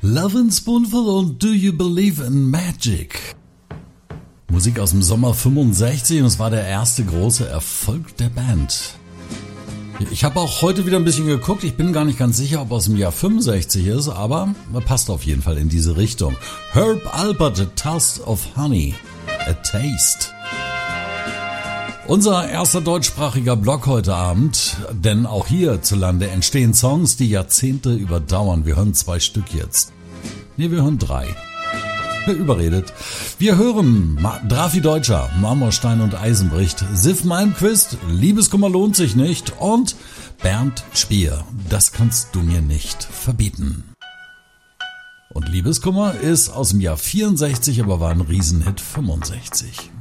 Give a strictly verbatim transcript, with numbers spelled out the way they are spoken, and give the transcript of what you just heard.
Lovin' Spoonful und Do You Believe in Magic? Musik aus dem Sommer fünfundsechzig und es war der erste große Erfolg der Band. Ich habe auch heute wieder ein bisschen geguckt, ich bin gar nicht ganz sicher, ob aus dem Jahr fünfundsechzig ist, aber passt auf jeden Fall in diese Richtung. Herb Alpert, A Taste of Honey, A Taste. Unser erster deutschsprachiger Blog heute Abend, denn auch hierzulande entstehen Songs, die Jahrzehnte überdauern. Wir hören zwei Stück jetzt. Ne, wir hören drei. Überredet. Wir hören Ma- Drafi Deutscher, Marmorstein und Eisenbricht, Sif Malmquist, Liebeskummer lohnt sich nicht und Bernd Spier, das kannst du mir nicht verbieten. Und Liebeskummer ist aus dem Jahr vierundsechzig, aber war ein Riesenhit fünfundsechzig.